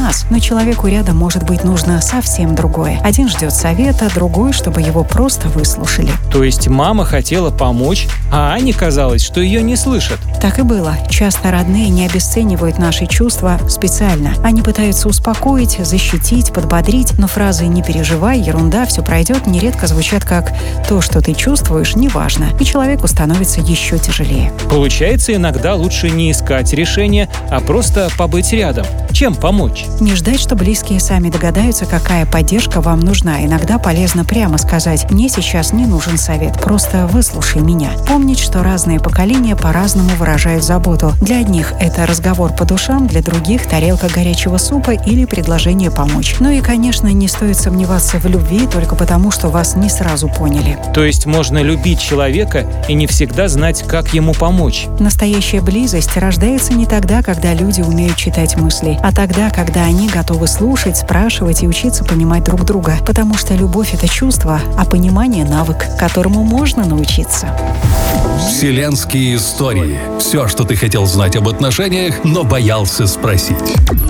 нас, но человеку рядом, может быть, нужно совсем другое. Один ждет совета, другой, чтобы его просто выслушали. То есть мама хотела помочь, а Ане казалось, что ее не слышат. Так и было. Часто родные не обесценивают наши чувства специально. Они пытаются успокоить, защитить, подбодрить, но фразы «не переживай», «ерунда», «все пройдет» нередко звучат как «то, что ты чувствуешь, неважно», и человеку становится еще тяжелее. Получается, иногда лучше не искать решения, а просто побыть рядом. Чем помочь? Не ждать, что близкие сами догадаются, какая поддержка вам нужна. Иногда полезно прямо сказать «мне сейчас не нужен совет, просто выслушай меня». Помнить, что разные поколения по-разному выражают заботу. Для одних это разговор по душам, для других – тарелка горячего супа или предложение помочь. Ну и, конечно, не стоит сомневаться в любви только потому, что вас не сразу поняли. То есть можно любить человека и не всегда знать, как ему помочь. Настоящая близость рождается не тогда, когда люди умеют читать мысли, а тогда, когда они готовы слушать, спрашивать и учиться понимать друг друга. Потому что любовь – это чувство, а понимание – навык, которому можно научиться. Вселенские истории. Все, что ты хотел знать об отношениях, но боялся спросить.